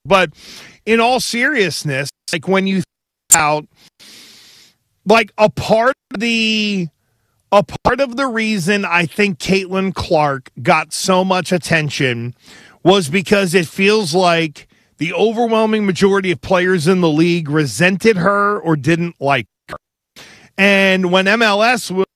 But in all seriousness, like when you think about like a part of the reason I think Caitlin Clark got so much attention was because it feels like the overwhelming majority of players in the league resented her or didn't like her. And when MLS was